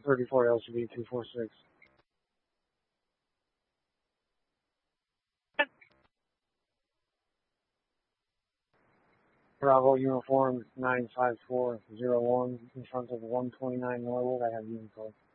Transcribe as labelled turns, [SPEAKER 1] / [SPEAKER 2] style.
[SPEAKER 1] 34 LCD 246. Bravo Uniform 95401 in front of 129 Norwood. I have unit code.